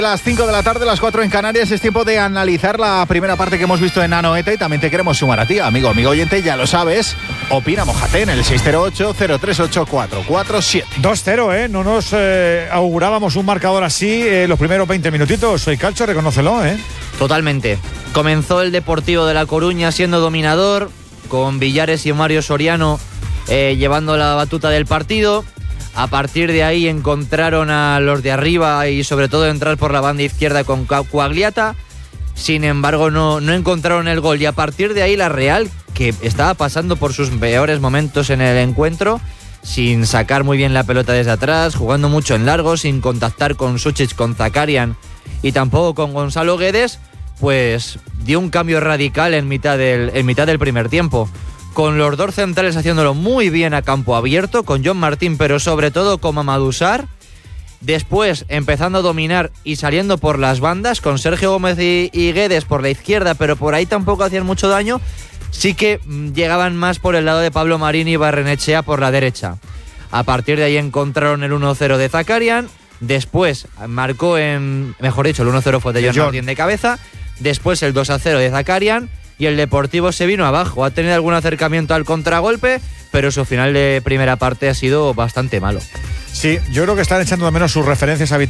Las 5 de la tarde, las 4 en Canarias, es tiempo de analizar la primera parte que hemos visto en Anoeta y también te queremos sumar a ti, amigo oyente, ya lo sabes. Opina, mójate en el 608-038-447. 2-0, no nos augurábamos un marcador así los primeros 20 minutitos. Soy Calcho, reconócelo, Totalmente. Comenzó el Deportivo de La Coruña siendo dominador, con Villares y Mario Soriano llevando la batuta del partido. A partir de ahí encontraron a los de arriba y sobre todo entrar por la banda izquierda con Quagliata. Sin embargo, no encontraron el gol. Y a partir de ahí la Real, que estaba pasando por sus peores momentos en el encuentro, sin sacar muy bien la pelota desde atrás, jugando mucho en largo, sin contactar con Sučić, con Zakarian y tampoco con Gonzalo Guedes, pues dio un cambio radical en mitad del primer tiempo. Con los dos centrales haciéndolo muy bien a campo abierto, con John Martín, pero sobre todo con Mamadou Sarr. Después empezando a dominar y saliendo por las bandas, con Sergio Gómez y Guedes por la izquierda, pero por ahí tampoco hacían mucho daño. Sí que llegaban más por el lado de Pablo Marín y Barrenechea por la derecha. A partir de ahí encontraron el 1-0 de Zakarian. Después marcó el 1-0 fue de John Martín de cabeza. Después el 2-0 de Zakarian. Y el Deportivo se vino abajo. Ha tenido algún acercamiento al contragolpe, pero su final de primera parte ha sido bastante malo. Sí, yo creo que están echando de menos sus referencias habituales.